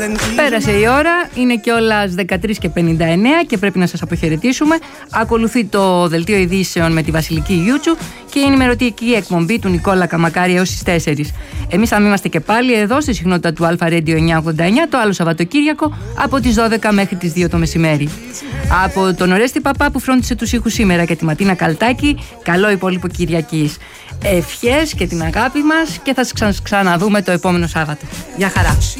Πέρασε η ώρα, είναι κιόλας 13:59 και πρέπει να σας αποχαιρετήσουμε. Ακολουθεί το δελτίο ειδήσεων με τη Βασιλική Γιούτσου και η ενημερωτική εκπομπή του Νικόλα Καμακάρη έως τις 4. Εμείς θα είμαστε και πάλι εδώ στη συχνότητα του Αλφα Radio 989 το άλλο Σαββατοκύριακο από τις 12 μέχρι τις 2 το μεσημέρι. Από τον Ορέστη Παπά που φρόντισε τους ήχους σήμερα και τη Ματίνα Καλτάκη, καλό υπόλοιπο Κυριακής. Ευχές και την αγάπη μας και θα σας ξαναδούμε το επόμενο Σάββατο. Γεια χαρά.